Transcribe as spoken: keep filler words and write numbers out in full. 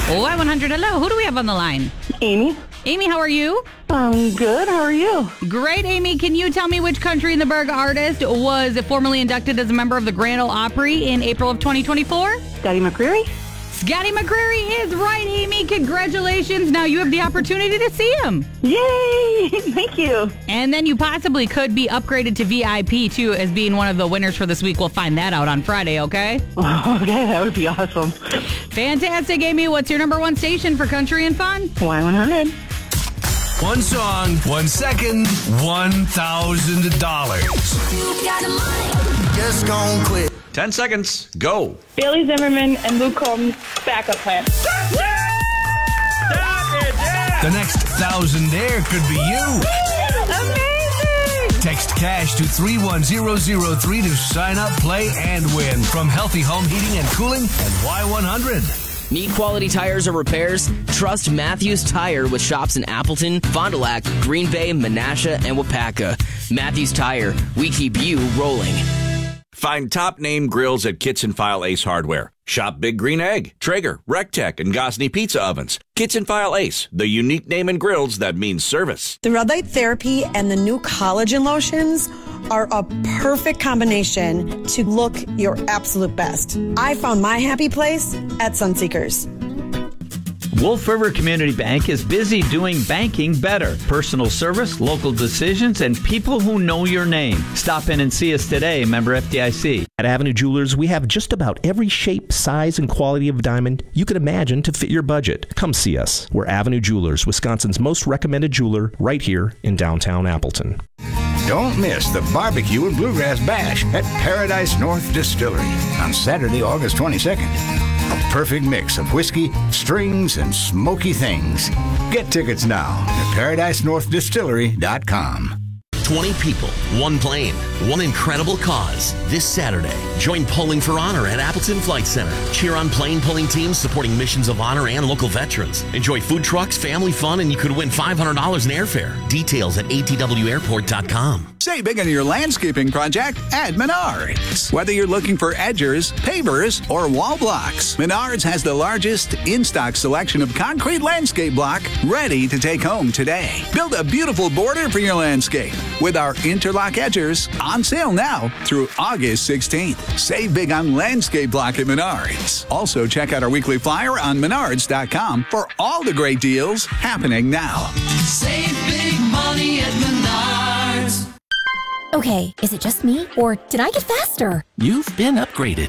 Y one hundred, hello. Who do we have on the line? Amy. Amy, how are you? I'm good. How are you? Great, Amy. Can you tell me which Country in the Berg artist was formally inducted as a member of the Grand Ole Opry in April of twenty twenty-four? Scotty McCreery? Scotty McCreery is right, Amy. Congratulations. Now you have the opportunity to see him. Yay! Thank you. And then you possibly could be upgraded to V I P, too, as being one of the winners for this week. We'll find that out on Friday, okay? Okay, that would be awesome. Fantastic, Amy. What's your number one station for country and fun? Y one hundred. One song, one second, one thousand dollars. Just gon' quit. Ten seconds, go. Bailey Zimmerman and Luke Combs backup plan. The next thousand there could be you. Amazing! Text cash to three one zero zero three to sign up, play, and win from Healthy Home Heating and Cooling and Y one hundred. Need quality tires or repairs? Trust Matthews Tire with shops in Appleton, Fond du Lac, Green Bay, Menasha, and Wapaka. Matthews Tire, we keep you rolling. Find top name grills at Kitchen File Ace Hardware. Shop Big Green Egg, Traeger, Rectech, and Gosney Pizza Ovens. Kitchen File Ace, the unique name in grills that means service. The red light therapy and the new collagen lotions are a perfect combination to look your absolute best. I found my happy place at Sunseekers. Wolf River Community Bank is busy doing banking better. Personal service, local decisions, and people who know your name. Stop in and see us today, member F D I C. At Avenue Jewelers, we have just about every shape, size, and quality of diamond you can imagine to fit your budget. Come see us. We're Avenue Jewelers, Wisconsin's most recommended jeweler, right here in downtown Appleton. Don't miss the Barbecue and Bluegrass Bash at Paradise North Distillery on Saturday, August twenty-second. A perfect mix of whiskey, strings, and smoky things. Get tickets now at paradise north distillery dot com. twenty people, one plane, one incredible cause. This Saturday, join Pulling for Honor at Appleton Flight Center. Cheer on plane pulling teams supporting missions of honor and local veterans. Enjoy food trucks, family fun, and you could win five hundred dollars in airfare. Details at A T W airport dot com. Save big on your landscaping project at Menards. Whether you're looking for edgers, pavers, or wall blocks, Menards has the largest in-stock selection of concrete landscape block ready to take home today. Build a beautiful border for your landscape with our interlock edgers on sale now through August sixteenth. Save big on landscape block at Menards. Also, check out our weekly flyer on menards dot com for all the great deals happening now. Save big money at Menards. Okay, is it just me, or did I get faster? You've been upgraded.